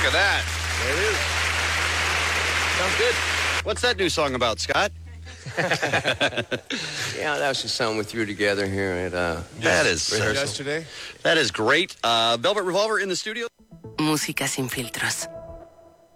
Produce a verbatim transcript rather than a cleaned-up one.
Look at that. There it is. Sounds good. What's that new song about, Scott? Yeah, that was just something we threw together here at uh, That is rehearsal. yesterday. That is great. Uh, Velvet Revolver in the studio. Música sin filtros.